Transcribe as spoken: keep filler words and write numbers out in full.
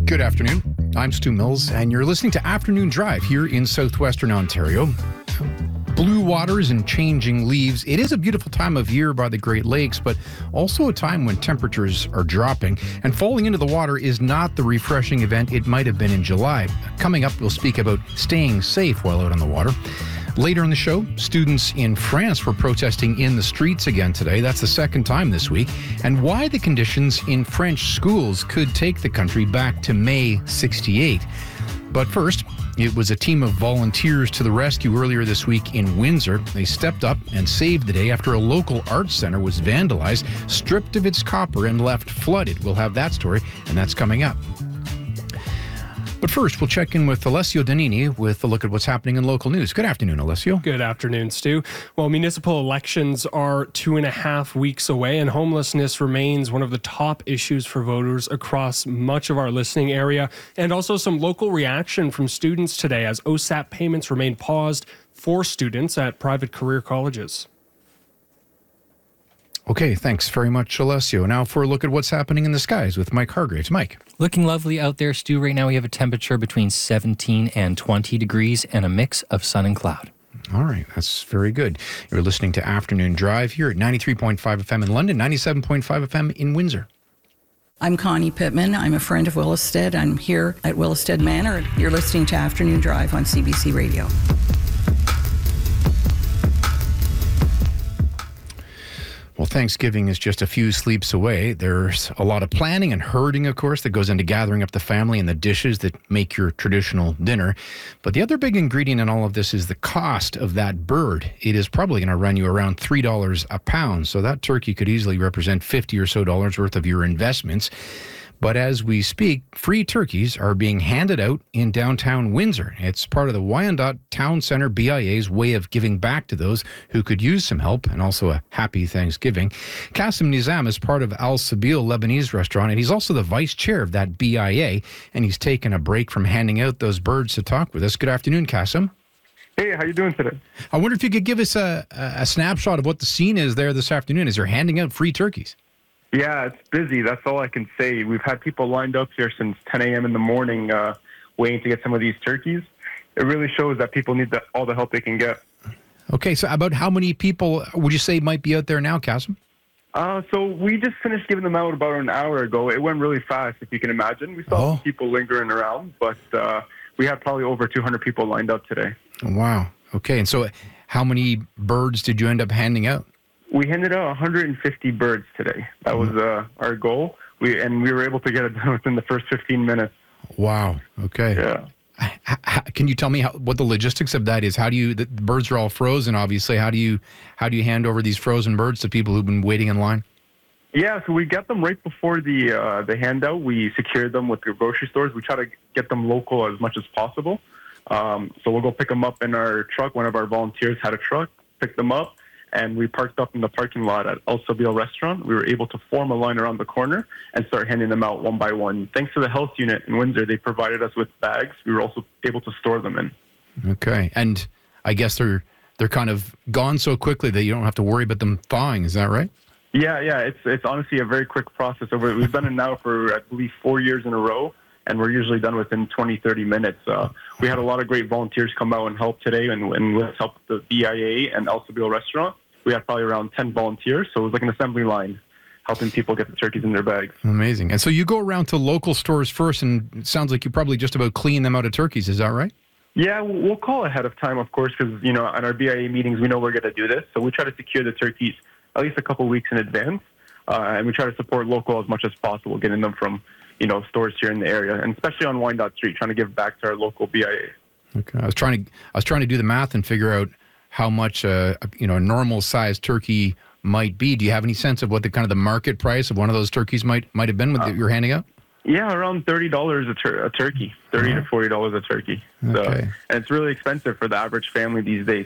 Good afternoon. I'm Stu Mills, and you're listening to Afternoon Drive here in southwestern Ontario. Blue waters and changing leaves. It is a beautiful time of year by the Great Lakes, but also a time when temperatures are dropping, and falling into the water is not the refreshing event it might have been in July. Coming up, we'll speak about staying safe while out on the water. Later in the show, students in France were protesting in the streets again today. That's the second time this week. And why the conditions in French schools could take the country back to May sixty-eight. But first, it was a team of volunteers to the rescue earlier this week in Windsor. They stepped up and saved the day after a local arts center was vandalized, stripped of its copper, and left flooded. We'll have that story, and that's coming up. But first, we'll check in with Alessio Danini with a look at what's happening in local news. Good afternoon, Alessio. Good afternoon, Stu. Well, municipal elections are two and a half weeks away, and homelessness remains one of the top issues for voters across much of our listening area, and also some local reaction from students today as O S A P payments remain paused for students at private career colleges. Okay, thanks very much, Alessio. Now for a look at what's happening in the skies with Mike Hargraves. Mike. Looking lovely out there, Stu. Right now we have a temperature between seventeen and twenty degrees and a mix of sun and cloud. All right, that's very good. You're listening to Afternoon Drive here at ninety-three point five F M in London, ninety-seven point five F M in Windsor. I'm Connie Pittman. I'm a friend of Willisted. I'm here at Willisted Manor. You're listening to Afternoon Drive on C B C Radio. Well, Thanksgiving is just a few sleeps away. There's a lot of planning and herding, of course, that goes into gathering up the family and the dishes that make your traditional dinner. But the other big ingredient in all of this is the cost of that bird. It is probably going to run you around three dollars a pound. So that turkey could easily represent fifty or so dollars worth of your investments. But as we speak, free turkeys are being handed out in downtown Windsor. It's part of the Wyandotte Town Centre B I A's way of giving back to those who could use some help, and also a happy Thanksgiving. Qasim Nizam is part of Al Sabil Lebanese restaurant, and he's also the vice chair of that B I A, and he's taken a break from handing out those birds to talk with us. Good afternoon, Qasim. Hey, how you doing today? I wonder if you could give us a, a snapshot of what the scene is there this afternoon as you're handing out free turkeys. Yeah, it's busy. That's all I can say. We've had people lined up here since ten a.m. in the morning uh, waiting to get some of these turkeys. It really shows that people need the, all the help they can get. Okay, so about how many people would you say might be out there now, Qasim? Uh, so we just finished giving them out about an hour ago. It went really fast, if you can imagine. We saw Oh. some people lingering around, but uh, we had probably over two hundred people lined up today. Wow. Okay, and so how many birds did you end up handing out? We handed out one hundred fifty birds today. That was uh, our goal. We and we were able to get it done within the first fifteen minutes. Wow. Okay. Yeah. H- h- can you tell me how, what the logistics of that is? How do you? The birds are all frozen, obviously. How do you? How do you hand over these frozen birds to people who've been waiting in line? Yeah, so we got them right before the uh, the handout. We secured them with the grocery stores. We try to get them local as much as possible. Um, so we'll go pick them up in our truck. One of our volunteers had a truck, picked them up, and we parked up in the parking lot at El Sabil restaurant. We were able to form a line around the corner and start handing them out one by one. Thanks to the health unit in Windsor, they provided us with bags. We were also able to store them in. Okay, and I guess they're they're kind of gone so quickly that you don't have to worry about them thawing. Is that right? Yeah, yeah. It's it's honestly a very quick process. Over we've done it now for I believe four years in a row, and we're usually done within twenty, thirty minutes. Uh, we had a lot of great volunteers come out and help today, and, and with help the B I A and El Sabil restaurant. We had probably around ten volunteers, so it was like an assembly line, helping people get the turkeys in their bags. Amazing. And so you go around to local stores first, and it sounds like you probably just about clean them out of turkeys. Is that right? Yeah, we'll call ahead of time, of course, because, you know, at our B I A meetings, we know we're going to do this. So we try to secure the turkeys at least a couple weeks in advance, uh, and we try to support local as much as possible, getting them from, you know, stores here in the area, and especially on Wyandotte Street, trying to give back to our local B I A. Okay. I was trying to I was trying to do the math and figure out how much uh, you know a normal sized turkey might be. Do you have any sense of what the kind of the market price of one of those turkeys might might have been with uh, that you're handing out? Yeah, around thirty dollars a, tur- a turkey, thirty uh-huh. to forty dollars a turkey. So, okay. And it's really expensive for the average family these days.